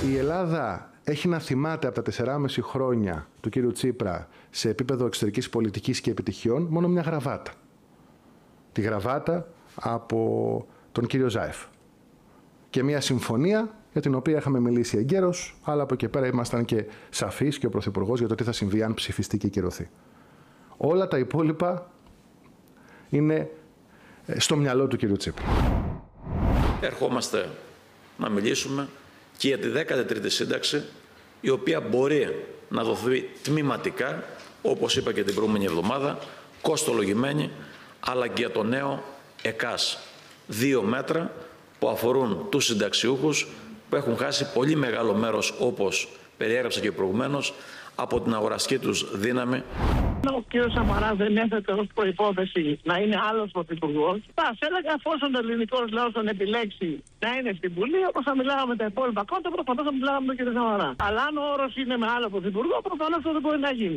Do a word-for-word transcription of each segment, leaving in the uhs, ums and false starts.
Η Ελλάδα έχει να θυμάται από τα τεσσεράμιση χρόνια του κύριου Τσίπρα σε επίπεδο εξωτερικής πολιτικής και επιτυχιών μόνο μια γραβάτα. Τη γραβάτα από τον κύριο Ζάεφ. Και μια συμφωνία για την οποία είχαμε μιλήσει εγκαίρως, αλλά από εκεί πέρα ήμασταν και σαφείς και ο Πρωθυπουργός για το τι θα συμβεί αν ψηφιστεί και κυρωθεί. Όλα τα υπόλοιπα είναι στο μυαλό του κύριου Τσίπρα. Ερχόμαστε να μιλήσουμε και για τη δέκατη τρίτη σύνταξη, η οποία μπορεί να δοθεί τμηματικά, όπως είπα και την προηγούμενη εβδομάδα, κοστολογημένη, αλλά και για το νέο ΕΚΑΣ. Δύο μέτρα που αφορούν τους συνταξιούχους που έχουν χάσει πολύ μεγάλο μέρος, όπως περιέγραψα και προηγουμένως, από την αγοραστική τους δύναμη. Ο κ. Σαμαράς δεν έθετε ως προϋπόθεση να είναι άλλος πρωθυπουργός. Θα έλεγα, εφόσον ο ελληνικός λαός τον επιλέξει να είναι στην Βουλή, όπως θα μιλάγαμε με τα υπόλοιπα κόμματα, προφανώς θα μιλάγαμε με τον κ. Σαμαρά. Αλλά αν ο όρος είναι με άλλο πρωθυπουργό, προφανώς αυτό δεν μπορεί να γίνει.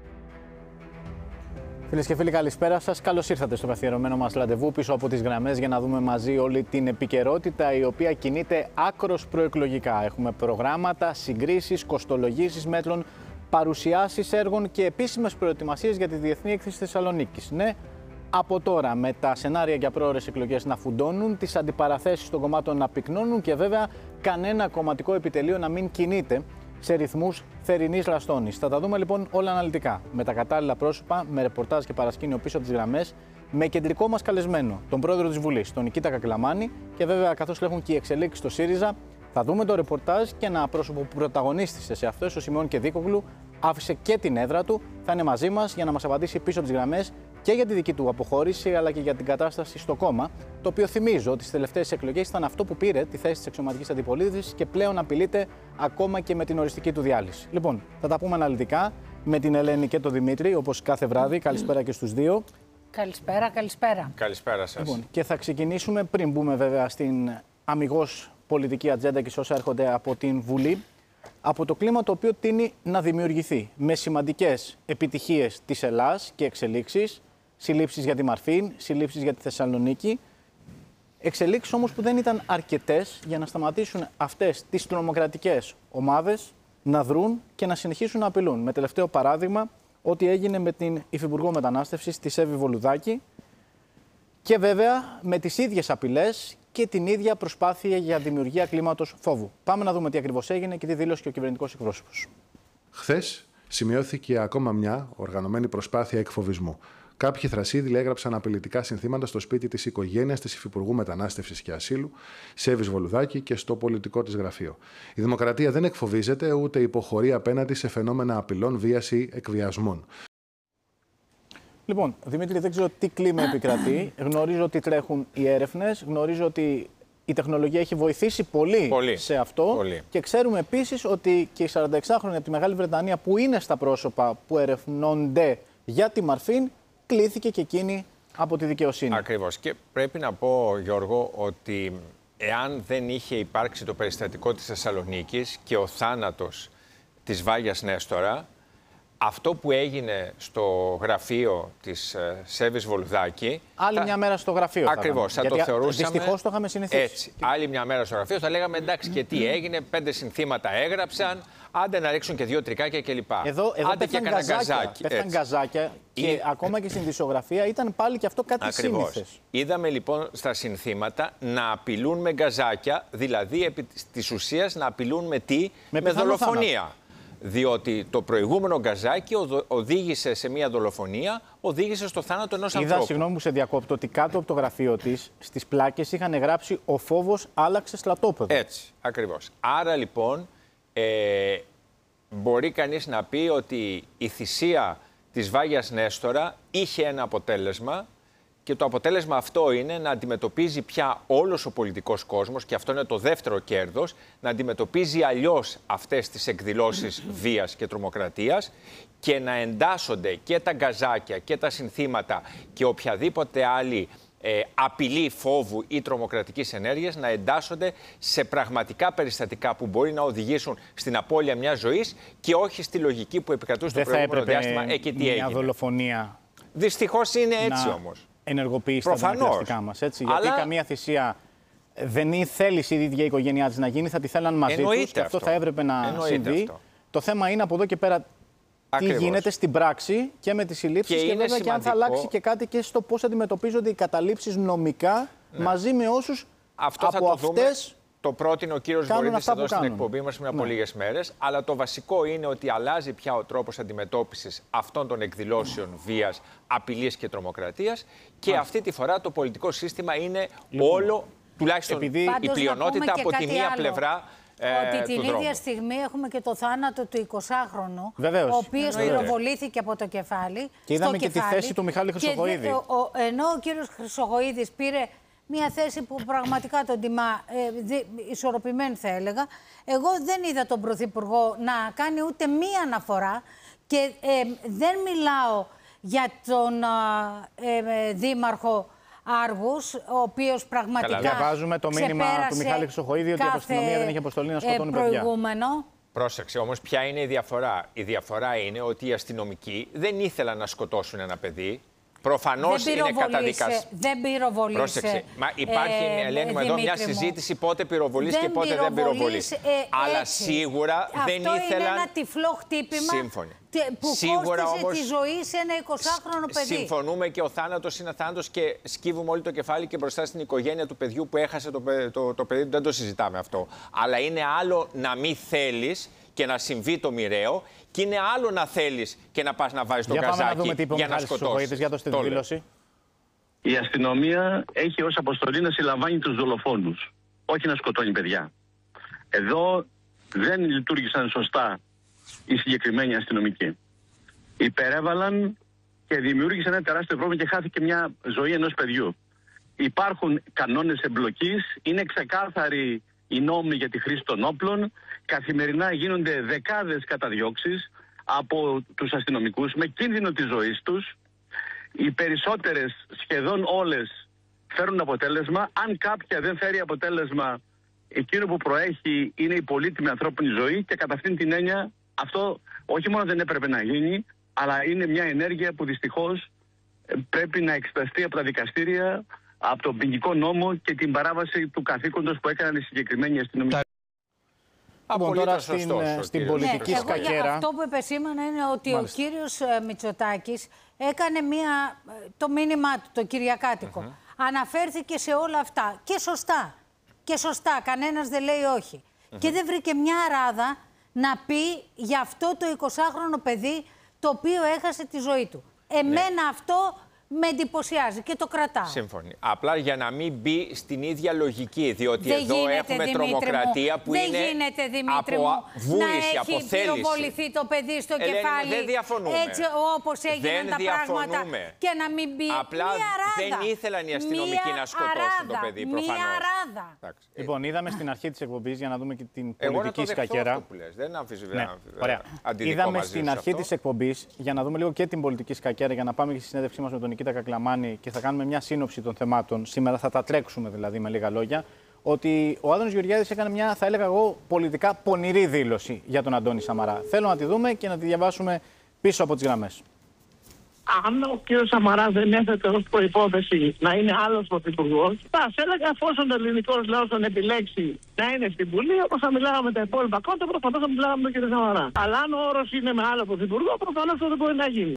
Φίλες και φίλοι, καλησπέρα σας. Καλώς ήρθατε στο καθιερωμένο μας ραντεβού πίσω από τις γραμμές για να δούμε μαζί όλη την επικαιρότητα η οποία κινείται άκρως προεκλογικά. Έχουμε προγράμματα, συγκρίσεις, κοστολογήσεις μέτρων, παρουσιάσεις έργων και επίσημες προετοιμασίες για τη Διεθνή Έκθεση Θεσσαλονίκης. Ναι, από τώρα με τα σενάρια για πρόορες εκλογές να φουντώνουν, τις αντιπαραθέσεις των κομμάτων να πυκνώνουν και βέβαια κανένα κομματικό επιτελείο να μην κινείται σε ρυθμούς θερινής λαστόνης. Θα τα δούμε λοιπόν όλα αναλυτικά, με τα κατάλληλα πρόσωπα, με ρεπορτάζ και παρασκήνιο πίσω από τις γραμμές, με κεντρικό μας καλεσμένο, τον πρόεδρο της Βουλής, τον Νικήτα Κακλαμάνη, και βέβαια καθώς έχουν και οι εξελίξεις στο ΣΥΡΙΖΑ, θα δούμε το ρεπορτάζ και ένα πρόσωπο που πρωταγωνίστησε σε αυτό, ο Σιμεών Κεδίκογλου, άφησε και την έδρα του, θα είναι μαζί μας για να μας απαντήσει πίσω από τις γραμμές και για τη δική του αποχώρηση, αλλά και για την κατάσταση στο κόμμα, το οποίο θυμίζω ότι στις τελευταίες εκλογές ήταν αυτό που πήρε τη θέση της αξιωματικής αντιπολίτευσης και πλέον απειλείται ακόμα και με την οριστική του διάλυση. Λοιπόν, θα τα πούμε αναλυτικά με την Ελένη και τον Δημήτρη, όπως κάθε βράδυ. Καλησπέρα και στους δύο. Καλησπέρα, καλησπέρα. Καλησπέρα σας. Λοιπόν, και θα ξεκινήσουμε, πριν μπούμε βέβαια στην αμιγώς πολιτική ατζέντα και σε όσα έρχονται από την Βουλή, από το κλίμα το οποίο τείνει να δημιουργηθεί με σημαντικές επιτυχίες της Ελλάδας και εξελίξεις, συλλήψεις για τη Μαρφίν, συλλήψεις για τη Θεσσαλονίκη, εξελίξεις όμως που δεν ήταν αρκετές για να σταματήσουν αυτές τις τρομοκρατικές ομάδες να δρουν και να συνεχίσουν να απειλούν. Με τελευταίο παράδειγμα ό,τι έγινε με την Υφυπουργό Μετανάστευσης, τη Εύη Βολουδάκη, και βέβαια με τις ίδιες απειλές και την ίδια προσπάθεια για δημιουργία κλίματος φόβου. Πάμε να δούμε τι ακριβώς έγινε και τι δήλωσε και ο κυβερνητικός εκπρόσωπος. Χθες σημειώθηκε ακόμα μια οργανωμένη προσπάθεια εκφοβισμού. Κάποιοι θρασίδηλοι έγραψαν απειλητικά συνθήματα στο σπίτι της οικογένειας της Υφυπουργού Μετανάστευσης και Ασύλου, Εύης Βολουδάκη, και στο πολιτικό της γραφείο. Η Δημοκρατία δεν εκφοβίζεται ούτε υποχωρεί απέναντι σε φαινόμενα απειλών, βίας ή εκβιασμών. Λοιπόν, Δημήτρη, δεν ξέρω τι κλίμα επικρατεί. Γνωρίζω ότι τρέχουν οι έρευνες, γνωρίζω ότι η τεχνολογία έχει βοηθήσει πολύ, πολύ. σε αυτό. Πολύ. Και ξέρουμε επίσης ότι και οι σαρανταεξάχρονοι από τη Μεγάλη Βρετανία που είναι στα πρόσωπα που ερευνώνται για τη Μαρφίν, κλήθηκε και εκείνη από τη δικαιοσύνη. Ακριβώς. Και πρέπει να πω, Γιώργο, ότι εάν δεν είχε υπάρξει το περιστατικό της Θεσσαλονίκης και ο θάνατος της Βάγιας Νέστορα, αυτό που έγινε στο γραφείο της Εύης Βολουδάκη. Άλλη θα... μια μέρα στο γραφείο. Ακριβώς, θα, θα το θεωρούσαμε. Δυστυχώς το είχαμε συνηθίσει. Έτσι. Και... Άλλη μια μέρα στο γραφείο θα λέγαμε εντάξει και τι έγινε, πέντε συνθήματα έγραψαν, άντε να ρίξουν και δύο τρικάκια κλπ. Εδώ, εδώ άντε και κανένα γκαζάκι. Πέφταν γκαζάκια και Ή... ακόμα και στην δισογραφία ήταν πάλι και αυτό κάτι σύνηθες. Είδαμε λοιπόν στα συνθήματα να απειλούν με γκαζάκια, δηλαδή επί της ουσίας να απειλούν με τι, με, με δολοφονία. Θάνα. Διότι το προηγούμενο γκαζάκι οδήγησε σε μια δολοφονία, οδήγησε στο θάνατο ενός ανθρώπου. Είδα, συγγνώμη που σε διακόπτω, ότι κάτω από το γραφείο της, στις πλάκες είχαν γράψει «Ο φόβος άλλαξε στρατόπεδο». Έτσι, ακριβώς. Άρα λοιπόν, ε, μπορεί κανείς να πει ότι η θυσία της Βάγιας Νέστορα είχε ένα αποτέλεσμα, και το αποτέλεσμα αυτό είναι να αντιμετωπίζει πια όλος ο πολιτικός κόσμος, και αυτό είναι το δεύτερο κέρδος, να αντιμετωπίζει αλλιώς αυτές τις εκδηλώσεις βίας και τρομοκρατίας και να εντάσσονται και τα γκαζάκια και τα συνθήματα και οποιαδήποτε άλλη ε, απειλή φόβου ή τρομοκρατικής ενέργειας να εντάσσονται σε πραγματικά περιστατικά που μπορεί να οδηγήσουν στην απώλεια μιας ζωής και όχι στη λογική που επικρατούσε το προηγούμενο διάστημα. Εκεί τι έγινε. Μια δολοφονία. Δυστυχώς είναι έτσι να... όμως. Ενεργοποιήσει τα αναγκαστικά μας, έτσι. Αλλά... Γιατί καμία θυσία δεν θέλει η ίδια η οικογένειά της να γίνει, θα τη θέλαν μαζί τους και αυτό θα έπρεπε να Εννοείται συμβεί. Αυτό. Το θέμα είναι από εδώ και πέρα Ακριβώς. τι γίνεται στην πράξη και με τις συλλήψεις και, και βέβαια σημαντικό... και αν θα αλλάξει και κάτι και στο πώς αντιμετωπίζονται οι καταλήψεις νομικά ναι. μαζί με όσους αυτό από θα το αυτές δούμε. Το πρότεινε ο κύριος Βορύδης εδώ στην εκπομπή μας πριν από ναι. λίγες μέρες. Αλλά το βασικό είναι ότι αλλάζει πια ο τρόπος αντιμετώπισης αυτών των εκδηλώσεων mm. βίας, απειλής και τρομοκρατίας. Και mm. αυτή τη φορά το πολιτικό σύστημα είναι λοιπόν, όλο, τουλάχιστον επειδή... η πλειονότητα από τη μία άλλο. πλευρά. Ότι ε, την ίδια δρόμου. στιγμή έχουμε και το θάνατο του εικοσάχρονου, Βεβαίως. ο οποίος πυροβολήθηκε από το κεφάλι. Και είδαμε και κεφάλι, τη θέση του Μιχάλη Χρυσοχοΐδη. Και, ο, ενώ ο κύριος Χρυσοχοΐδης πήρε μια θέση που πραγματικά τον τιμά, ε, δι, ισορροπημένη θα έλεγα, εγώ δεν είδα τον Πρωθυπουργό να κάνει ούτε μία αναφορά και ε, δεν μιλάω για τον ε, ε, Δήμαρχο Άργους, ο οποίος πραγματικά. Καλά, διαβάζουμε το μήνυμα του Μιχάλη Χρυσοχοΐδη ότι η αστυνομία δεν έχει αποστολή να σκοτώνει παιδιά. Προηγούμενο. Πρόσεξε όμως, ποια είναι η διαφορά. Η διαφορά είναι ότι οι αστυνομικοί δεν ήθελαν να σκοτώσουν ένα παιδί. Προφανώς είναι καταδικασμένο. Δεν πυροβολήσε. Πρόσεξε. Μα υπάρχει, ε, Ελένη μου, εδώ μια συζήτηση πότε πυροβολείς και πότε δεν πυροβολείς. Ε, Αλλά έτσι. σίγουρα Αυτό δεν ήθελαν. Αυτό είναι ένα τυφλό χτύπημα. Σύμφωνοι. Που σίγουρα κόστησε όμως, τη ζωή σε ένα εικοσάχρονο παιδί. Συμφωνούμε και ο θάνατος είναι θάνατος και σκύβουμε όλοι το κεφάλι και μπροστά στην οικογένεια του παιδιού που έχασε το, το, το παιδί του. Δεν το συζητάμε αυτό. Αλλά είναι άλλο να μην θέλεις και να συμβεί το μοιραίο, και είναι άλλο να θέλεις και να πας να βάζεις το καζάκι να για να σκοτώσεις. Για το στη δήλωση. Η αστυνομία έχει ως αποστολή να συλλαμβάνει τους δολοφόνους, όχι να σκοτώνει παιδιά. Εδώ δεν λειτουργήσαν σωστά οι συγκεκριμένοι αστυνομικοί. Υπερέβαλαν και δημιούργησαν ένα τεράστιο πρόβλημα και χάθηκε μια ζωή ενός παιδιού. Υπάρχουν κανόνες εμπλοκής, είναι ξεκάθαροι οι νόμοι για τη χρήση των όπλων, καθημερινά γίνονται δεκάδες καταδιώξεις από τους αστυνομικούς με κίνδυνο της ζωής τους. Οι περισσότερες, σχεδόν όλες, φέρουν αποτέλεσμα. Αν κάποια δεν φέρει αποτέλεσμα, εκείνο που προέχει είναι η πολύτιμη ανθρώπινη ζωή και κατά αυτήν την έννοια αυτό όχι μόνο δεν έπρεπε να γίνει, αλλά είναι μια ενέργεια που δυστυχώς πρέπει να εξεταστεί από τα δικαστήρια, από τον ποινικό νόμο και την παράβαση του καθήκοντος που έκαναν οι συγκεκριμένοι αστυνομικοί. Από τώρα στην, στην πολιτική ναι, σκακέρα. Αυτό που επεσήμανα είναι ότι Μάλιστα. ο κύριος Μητσοτάκης έκανε μια, το μήνυμά του, το κυριακάτικο. Mm-hmm. Αναφέρθηκε σε όλα αυτά. Και σωστά. Και σωστά. Κανένας δεν λέει όχι. Mm-hmm. Και δεν βρήκε μια αράδα να πει για αυτό το εικοσάχρονο παιδί το οποίο έχασε τη ζωή του. Εμένα ναι. αυτό με εντυπωσιάζει και το κρατάω. Σύμφωνοι. Απλά για να μην μπει στην ίδια λογική, διότι δεν εδώ γίνεται, έχουμε Δημήτρη τρομοκρατία μου. που δεν είναι γίνεται, Δημήτρη από μου, βούληση, να από έχει θέληση. πυροβοληθεί το παιδί στο Ελένη, κεφάλι, δεν διαφωνούμε. έτσι όπως έγιναν δεν τα πράγματα και να μην μπει Απλά μία ράδα. δεν ήθελαν οι αστυνομικοί να σκοτώσουν αράδα, το παιδί, προφανώς. Μία ράδα. Λοιπόν, είδαμε στην αρχή της εκπομπής, για να δούμε και την Εγώ πολιτική σκακέρα. Δεν αμφισβητώ. Είδαμε στην αρχή της εκπομπής, για να δούμε λίγο και την πολιτική σκακέρα, για να πάμε και στη συνέντευξή μας με τον Νικήτα Κακλαμάνη και θα κάνουμε μια σύνοψη των θεμάτων. Σήμερα θα τα τρέξουμε δηλαδή με λίγα λόγια. Ότι ο Άδωνης Γεωργιάδης έκανε μια, θα έλεγα εγώ, πολιτικά πονηρή δήλωση για τον Αντώνη Σαμαρά. Θέλω να τη δούμε και να τη διαβάσουμε πίσω από τις γραμμές. Αν ο κ. Σαμαράς δεν έθετε ως προϋπόθεση να είναι άλλος πρωθυπουργός, θα έλεγα εφόσον ο ελληνικός λαός τον επιλέξει να είναι στην Βουλή, όπως θα μιλάγαμε με τα υπόλοιπα κόμματα, προφανώς θα μιλάγαμε με τον κ. Σαμαρά. Αλλά αν ο όρος είναι με άλλο πρωθυπουργό, προφανώς αυτό δεν μπορεί να γίνει.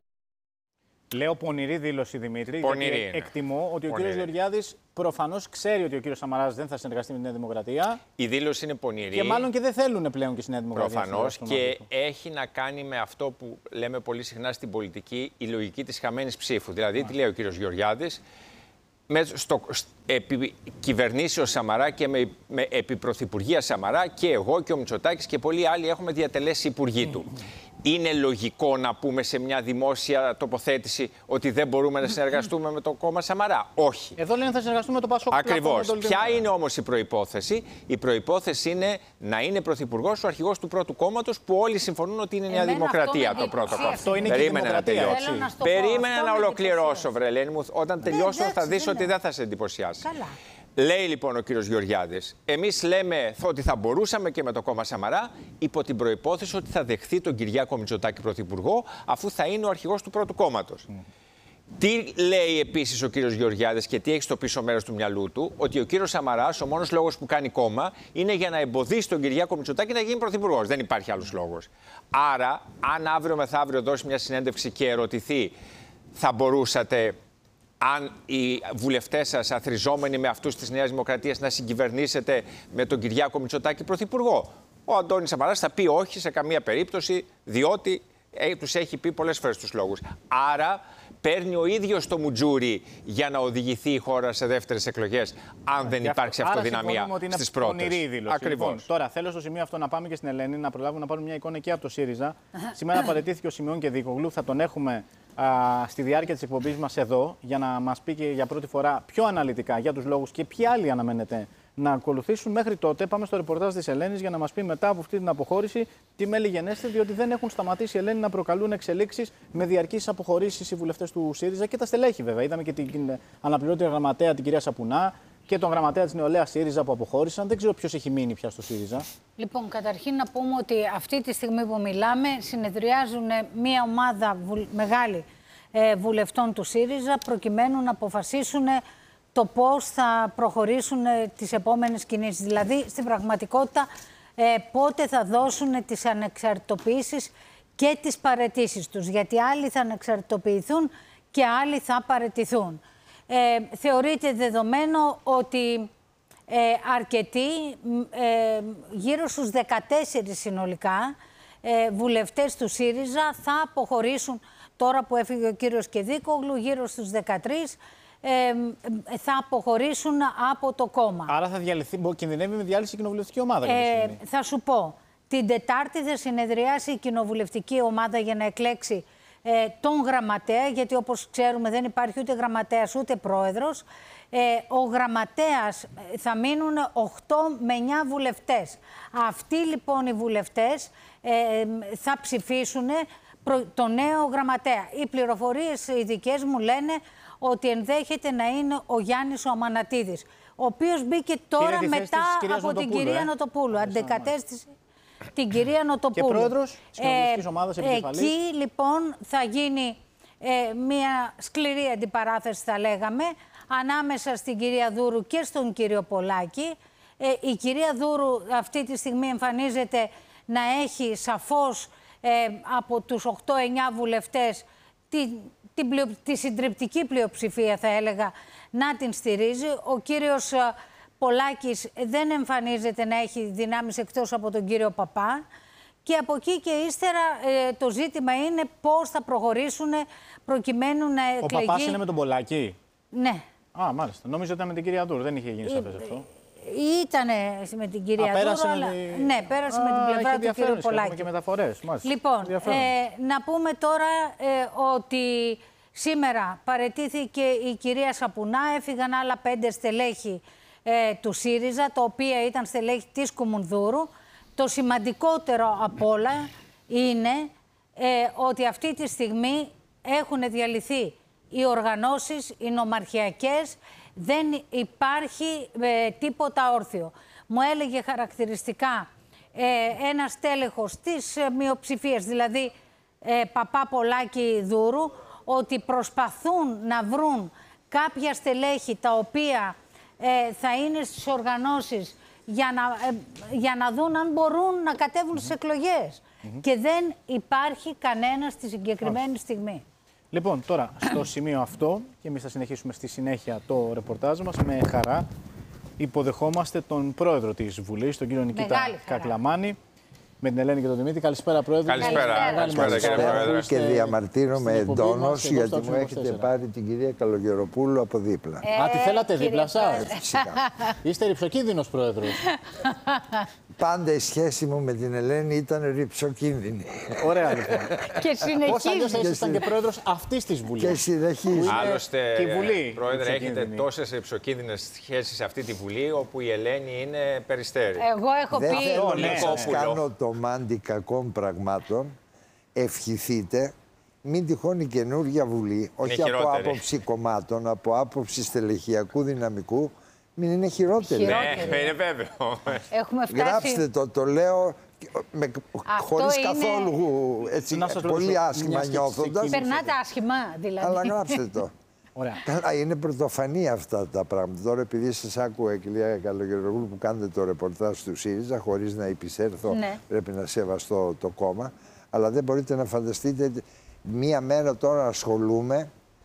Λέω πονηρή δήλωση, Δημήτρη, πονηρή γιατί εκτιμώ ότι πονηρή. Ο κ. Γεωργιάδης προφανώς ξέρει ότι ο κ. Σαμαράς δεν θα συνεργαστεί με τη Νέα Δημοκρατία. Η δήλωση είναι πονηρή. Και μάλλον και δεν θέλουν πλέον και στη Νέα Δημοκρατία. Προφανώς και έχει να κάνει με αυτό που λέμε πολύ συχνά στην πολιτική, η λογική της χαμένης ψήφου. Δηλαδή, τι λέει ο κ. Γεωργιάδης, με, στο, επί κυβερνήσεω Σαμαρά και με, με επιπρωθυπουργία Σαμαρά και εγώ και ο Μητσοτάκης και πολλοί άλλοι έχουμε διατελέσει υπουργοί του. Είναι λογικό να πούμε σε μια δημόσια τοποθέτηση ότι δεν μπορούμε να συνεργαστούμε με το κόμμα Σαμαρά? Όχι. Εδώ λένε θα συνεργαστούμε με το Πασόκ. Ακριβώς. Ποια είναι όμως η προϋπόθεση? Η προϋπόθεση είναι να είναι πρωθυπουργός ο αρχηγός του πρώτου κόμματος που όλοι συμφωνούν ότι είναι η Νέα Δημοκρατία το πρώτο κόμμα. Αυτό είναι και η δημοκρατία. Περίμενε να ολοκληρώσω, βρε Ελένη μου. Όταν τελειώσω θα δεις ότι δεν θα σε εντυπωσιάσει. Λέει λοιπόν ο κύριος Γεωργιάδης, εμείς λέμε ότι θα μπορούσαμε και με το κόμμα Σαμαρά υπό την προϋπόθεση ότι θα δεχθεί τον Κυριάκο Μητσοτάκη πρωθυπουργό, αφού θα είναι ο αρχηγός του πρώτου κόμματος. Mm. Τι λέει επίσης ο κύριος Γεωργιάδης και τι έχει στο πίσω μέρος του μυαλού του, ότι ο κύριος Σαμαράς, ο μόνος λόγος που κάνει κόμμα είναι για να εμποδίσει τον Κυριάκο Μητσοτάκη να γίνει πρωθυπουργός. Δεν υπάρχει άλλος λόγος. Άρα, αν αύριο μεθαύριο δώσει μια συνέντευξη και ερωτηθεί, θα μπορούσατε, αν οι βουλευτές σας αθροιζόμενοι με αυτούς της Νέας Δημοκρατίας, να συγκυβερνήσετε με τον Κυριάκο Μητσοτάκη πρωθυπουργό? Ο Αντώνης Σαμαράς θα πει όχι σε καμία περίπτωση, διότι ε, τους έχει πει πολλές φορές τους λόγους. Άρα, παίρνει ο ίδιος το μουτζούρι για να οδηγηθεί η χώρα σε δεύτερες εκλογές, αν δεν υπάρξει αυτοδυναμία στις πρώτες. Ακριβώς. Λοιπόν, τώρα θέλω στο σημείο αυτό να πάμε και στην Ελένη, να προλάβουμε να πάρουμε μια εικόνα και από το ΣΥΡΙΖΑ. Σήμερα παραιτήθηκε ο Σιμεών Κεδίκογλου. Θα τον έχουμε α, στη διάρκεια της εκπομπής μας εδώ για να μας πει και για πρώτη φορά πιο αναλυτικά για τους λόγους και ποιοι άλλοι αναμένεται να ακολουθήσουν. Μέχρι τότε πάμε στο ρεπορτάζ της Ελένης για να μας πει μετά από αυτή την αποχώρηση τι μέλη γενέστε, διότι δεν έχουν σταματήσει οι Ελένη να προκαλούν εξελίξεις με διαρκείς αποχωρήσεις οι βουλευτές του ΣΥΡΙΖΑ και τα στελέχη βέβαια. Είδαμε και την αναπληρωτή γραμματέα την κυρία Σαπουνά και τον γραμματέα της νεολαίας ΣΥΡΙΖΑ που αποχώρησαν. Δεν ξέρω ποιος έχει μείνει πια στο ΣΥΡΙΖΑ. Λοιπόν, καταρχήν να πούμε ότι αυτή τη στιγμή που μιλάμε συνεδριάζουν μια ομάδα βου... μεγάλη ε, βουλευτών του ΣΥΡΙΖΑ προκειμένου να αποφασίσουν το πώς θα προχωρήσουν ε, τις επόμενες κινήσεις. Δηλαδή, στην πραγματικότητα, ε, πότε θα δώσουν τις ανεξαρτητοποιήσεις και τις παραιτήσεις τους. Γιατί άλλοι θα ανεξαρτητοποιηθούν και άλλοι θα παραιτηθούν. Ε, θεωρείται δεδομένο ότι ε, αρκετοί, ε, γύρω στους δεκατέσσερις συνολικά, ε, βουλευτές του ΣΥΡΙΖΑ θα αποχωρήσουν τώρα που έφυγε ο κύριος Κεδίκογλου, γύρω στους δεκατρείς, Ε, θα αποχωρήσουν από το κόμμα. Άρα θα διαλυθεί, κινδυνεύει με διάλυση η κοινοβουλευτική ομάδα. Ε, θα σου πω, την Τετάρτη θα συνεδριάσει η κοινοβουλευτική ομάδα για να εκλέξει ε, τον γραμματέα, γιατί όπως ξέρουμε δεν υπάρχει ούτε γραμματέας ούτε πρόεδρος. Ε, ο γραμματέας θα μείνουν οκτώ με εννιά βουλευτές. Αυτοί λοιπόν οι βουλευτές ε, θα ψηφίσουν το νέο γραμματέα. Οι πληροφορίες οι δικές μου λένε ότι ενδέχεται να είναι ο Γιάννης ο Αμανατίδης, ο οποίος μπήκε τώρα μετά από την κυρία ε? Νοτοπούλου. Αντεκατέστησε την κυρία Νοτοπούλου. Και πρόεδρος της κοινοβουλευτικής ομάδας επικεφαλής. Εκεί λοιπόν θα γίνει ε, μια σκληρή αντιπαράθεση, θα λέγαμε, ανάμεσα στην κυρία Δούρου και στον κύριο Πολάκη. Ε, η κυρία Δούρου αυτή τη στιγμή εμφανίζεται να έχει σαφώς ε, από τους οκτώ εννιά βουλευτές την Την πλειο... τη συντριπτική πλειοψηφία, θα έλεγα, να την στηρίζει. Ο κύριος Πολάκης δεν εμφανίζεται να έχει δυνάμεις εκτός από τον κύριο Παπά. Και από εκεί και ύστερα ε, το ζήτημα είναι πώς θα προχωρήσουν προκειμένου να εκλεγεί... Ο Παπάς είναι με τον Πολάκη? Ναι. Α, μάλιστα. Νόμιζα ότι ήταν με την κυρία Δούρου. Δεν είχε γίνει σαφές αυτό. Ήτανε με την κυρία Δούρου, αλλά... Τη... Ναι, πέρασε Α, με την πλευρά του κύριου Πολάκη. Και μεταφορές. Μάλιστα. Λοιπόν, ε, να πούμε τώρα ε, ότι σήμερα παραιτήθηκε η κυρία Σαπουνά, έφυγαν άλλα πέντε στελέχη ε, του ΣΥΡΙΖΑ, τα οποία ήταν στελέχη της Κουμουνδούρου. Το σημαντικότερο απ' όλα είναι ε, ότι αυτή τη στιγμή έχουν διαλυθεί οι οργανώσεις, οι νομαρχιακές. Δεν υπάρχει ε, τίποτα όρθιο. Μου έλεγε χαρακτηριστικά ε, ένας τέλεχος της ε, μειοψηφίας, δηλαδή ε, Παπά Πολάκη Δούρου, ότι προσπαθούν να βρουν κάποια στελέχη τα οποία ε, θα είναι στις οργανώσεις για να, ε, για να δουν αν μπορούν να κατέβουν στις εκλογές. Mm-hmm. Και δεν υπάρχει κανένα στη συγκεκριμένη oh. στιγμή. Λοιπόν, τώρα στο σημείο αυτό, και εμείς θα συνεχίσουμε στη συνέχεια το ρεπορτάζ μας, με χαρά υποδεχόμαστε τον πρόεδρο της Βουλής, τον κύριο Νικήτα Κακλαμάνη, με την Ελένη και τον Δημήτρη. Καλησπέρα, πρόεδρε. Καλησπέρα, καλησπέρα, καλησπέρα κύριε πρόεδρε. Και διαμαρτύρομαι εντόνως, γιατί μου έχετε πάρει την κυρία Καλογεροπούλου από δίπλα. Ε, Α, τη θέλατε δίπλα σας? Φυσικά. Είστε ρυψοκίνδυνος πρόεδρος. Πάντα η σχέση μου με την Ελένη ήταν ρυψοκίνδυνη. Ωραία, λοιπόν. Και συνεχίζει. Πώς αλλιώς ήσασταν και πρόεδρος αυτής της Βουλής. Και συνεχίζει. Άλλωστε, τη Βουλή, πρόεδρε, έχετε τόσες ρυψοκίνδυνες σχέσεις σε αυτή τη Βουλή, όπου η Ελένη είναι περιστέρη. Εγώ έχω πει. Δεν θέλω να κάνω το μάντι κακών πραγμάτων. Ευχηθείτε. Μην τυχόν η καινούργια Βουλή, όχι από άποψη κομμάτων, από άποψη στελεχειακού δυναμικού, μην είναι χειρότερη. Ναι, είναι βέβαιο. Έχουμε φτάσει... Γράψτε το, το λέω με, χωρίς είναι... καθόλου έτσι, πολύ άσχημα νιώθοντας. Περνάτε άσχημα, δηλαδή. Αλλά γράψτε το. Ωραία. Καλά, είναι πρωτοφανή αυτά τα πράγματα. Τώρα, επειδή σας άκουγα, κυρία Καλογεροπούλου, που κάνετε το ρεπορτάζ του ΣΥΡΙΖΑ, χωρίς να υπησέλθω, ναι. πρέπει να σεβαστώ το κόμμα. Αλλά δεν μπορείτε να φανταστείτε, μία μέρα τώρα ασχολούμαι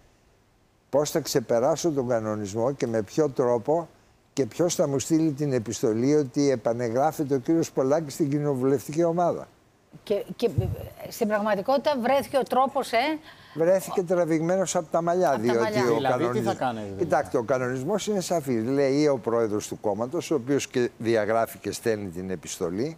πώς θα ξεπεράσω τον κανονισμό και με ποιο τρόπο και ποιος θα μου στείλει την επιστολή ότι επανεγράφεται ο κύριος Πολάκης στην κοινοβουλευτική ομάδα. Και, και στην πραγματικότητα βρέθηκε ο τρόπος, ε... Βρέθηκε τραβηγμένος από τα μαλλιά. Από διότι τα μαλλιά. ο δηλαδή, κανονισμ... τι θα κάνετε. Κοιτάξτε, ο κανονισμός είναι σαφής. Λέει ο πρόεδρος του κόμματος, ο οποίος και διαγράφει και στέλνει την επιστολή,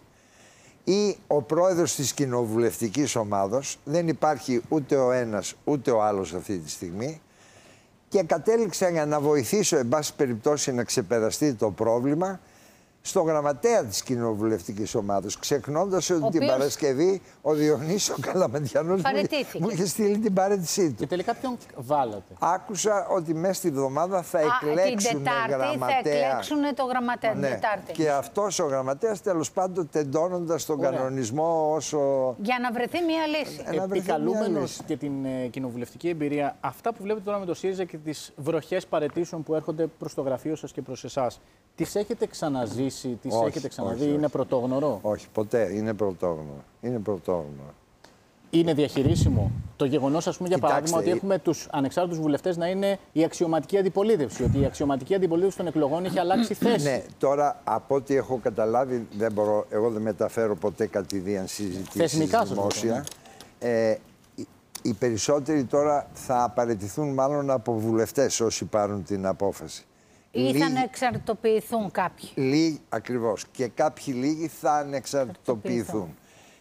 ή ο πρόεδρος της κοινοβουλευτικής ομάδος. Δεν υπάρχει ούτε ο ένας ούτε ο άλλος αυτή τη στιγμή. Και κατέληξα για να βοηθήσω, εν πάση περιπτώσει, να ξεπεραστεί το πρόβλημα, στο γραμματέα της κοινοβουλευτικής ομάδας, ξεχνώντας ότι οποίος... την Παρασκευή ο Διονύσης ο Καλαμαντιανός μου είχε στείλει την παρέτησή του. Και τελικά ποιον βάλατε? Άκουσα ότι μέσα στη βδομάδα θα εκλέξουν γραμματέα. Θα εκλέξουν το γραμματέα την ναι. Τετάρτη. Και αυτός ο γραμματέας, τέλος πάντων, τεντώνοντας τον Ωραία. κανονισμό όσο... Για να βρεθεί μια λύση. Επικαλούμενος και την ε, κοινοβουλευτική εμπειρία, αυτά που βλέπετε τώρα με το ΣΥΡΙΖΑ και τις βροχές παραιτήσεων που έρχονται προς το γραφείο σας και προς εσάς, τις έχετε ξαναζήσει, τις όχι, έχετε ξαναδεί, όχι, όχι. είναι πρωτόγνωρο? Όχι, ποτέ. Είναι πρωτόγνωρο. Είναι πρωτόγνωρο. Είναι διαχειρίσιμο το γεγονός, ας πούμε, για Κοιτάξτε, παράδειγμα, ότι έχουμε τους ανεξάρτητους βουλευτές να είναι η αξιωματική αντιπολίτευση, ότι η αξιωματική αντιπολίτευση των εκλογών έχει αλλάξει θέση. Ναι, τώρα από ό,τι έχω καταλάβει, δεν μπορώ, εγώ δεν μεταφέρω ποτέ κατηδίαν συζητήσεις δημόσια. Ε, οι, οι περισσότεροι τώρα θα απαρατηθούν μάλλον από βουλευτές όσοι πάρουν την απόφαση. Ή θα ανεξαρτητοποιηθούν κάποιοι. Λίγοι, ακριβώς. Και κάποιοι λίγοι θα ανεξαρτητοποιηθούν.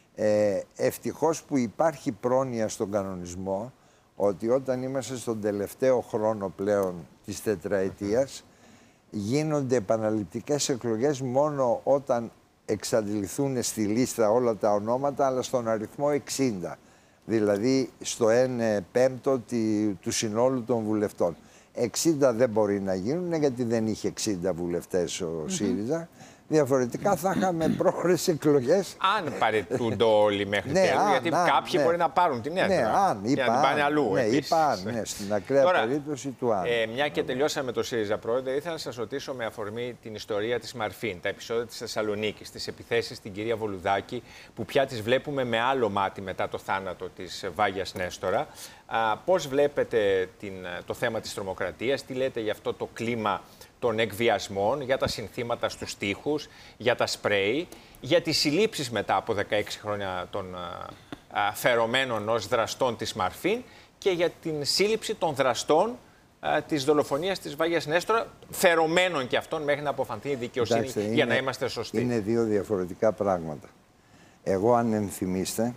Ε, ευτυχώς που υπάρχει πρόνοια στον κανονισμό ότι όταν είμαστε στον τελευταίο χρόνο πλέον της τετραετίας γίνονται επαναληπτικές εκλογές μόνο όταν εξαντληθούν στη λίστα όλα τα ονόματα, αλλά στον αριθμό εξήντα. Δηλαδή στο ένα πέμπτο του συνόλου των βουλευτών. εξήντα δεν μπορεί να γίνουν γιατί δεν είχε εξήντα βουλευτές ο mm-hmm. ΣΥΡΙΖΑ. Διαφορετικά θα είχαμε πρόορες εκλογές. Αν παρετούνται όλοι μέχρι ναι, τέλους, αν, γιατί αν, κάποιοι ναι. μπορεί να πάρουν την έδρα. Ναι, αν, για να την πάνε αλλού. Ναι, επίσης. είπα αν, ναι, στην ακραία Τώρα, περίπτωση του αν. Ε, μια και τελειώσαμε με το ΣΥΡΙΖΑ, πρόεδρε, ήθελα να σας ρωτήσω με αφορμή την ιστορία της Μαρφίν, τα επεισόδια της Θεσσαλονίκης, τις επιθέσεις στην κυρία Βολουδάκη, που πια τις βλέπουμε με άλλο μάτι μετά το θάνατο της Βάγιας Νέστορα. Α, πώς βλέπετε την, το θέμα της τρομοκρατίας, τι λέτε για αυτό το κλίμα των εκβιασμών, για τα συνθήματα στους τοίχους, για τα σπρέι, για τις συλλήψεις μετά από δεκαέξι χρόνια των α, α, φερωμένων ως δραστών της Μαρφίν και για την σύλληψη των δραστών α, της δολοφονίας της Βάγιας Νέστορα, φερωμένων και αυτών μέχρι να αποφανθεί η δικαιοσύνη. Κοιτάξτε, για είναι, να είμαστε σωστοί. Είναι δύο διαφορετικά πράγματα. Εγώ, αν ενθυμίστε,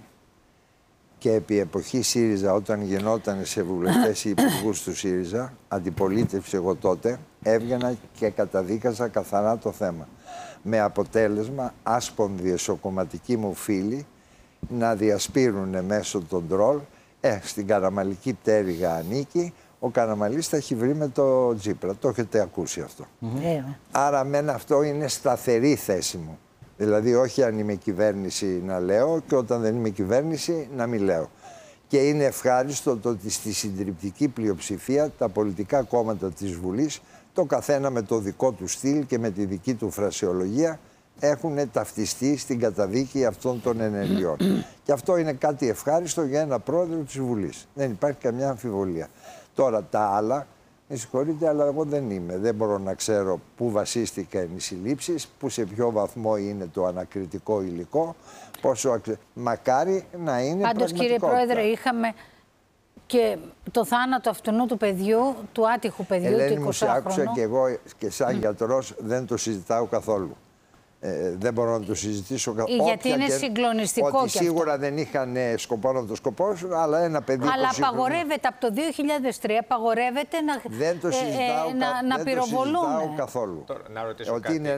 και επί εποχή ΣΥΡΙΖΑ, όταν γινόταν σε βουλευτές ή υπουργούς του ΣΥΡΙΖΑ, αντιπολίτευση εγώ τότε, έβγαινα και καταδίκαζα καθαρά το θέμα. Με αποτέλεσμα, άσπονδοι εσωκομματικοί μου φίλοι να διασπείρουν μέσω των τρόλ, ε, στην Καραμαλική πτέρυγα ανήκει, ο Καραμαλής θα έχει βρει με το Τσίπρα. Το έχετε ακούσει αυτό. Mm-hmm. Άρα, μεν αυτό είναι σταθερή θέση μου. Δηλαδή, όχι αν είμαι κυβέρνηση να λέω και όταν δεν είμαι κυβέρνηση να μην λέω. Και είναι ευχάριστο το ότι στη συντριπτική πλειοψηφία τα πολιτικά κόμματα της Βουλής, το καθένα με το δικό του στυλ και με τη δική του φρασιολογία, έχουν ταυτιστεί στην καταδίκη αυτών των ενεργειών. Και αυτό είναι κάτι ευχάριστο για ένα πρόεδρο της Βουλής. Δεν υπάρχει καμιά αμφιβολία. Τώρα τα άλλα, με συγχωρείτε, αλλά εγώ δεν είμαι. Δεν μπορώ να ξέρω πού βασίστηκαν οι συλλήψεις, πού σε ποιο βαθμό είναι το ανακριτικό υλικό, πόσο αξε... Μακάρι να είναι Πάντως, κύριε Πρόεδρε, είχαμε και το θάνατο αυτού του παιδιού, του άτυχου παιδιού, Ελένη, του εικοσάχρονου. άκουσα και εγώ και σαν mm. γιατρός δεν το συζητάω καθόλου. Ε, δεν μπορώ να το συζητήσω καθόλου. Γιατί είναι και... συγκλονιστικό ότι και σίγουρα αυτό. Δεν είχαν σκοπό να το σκοπώσουν, αλλά ένα παιδί. Αλλά απαγορεύεται από το δύο χιλιάδες τρία, απαγορεύεται να, δεν το συζητάω, ε, ε, να, να δεν πυροβολούν. Το συζητάω καθόλου. Τώρα, να ρωτήσω ότι κάτι. Είναι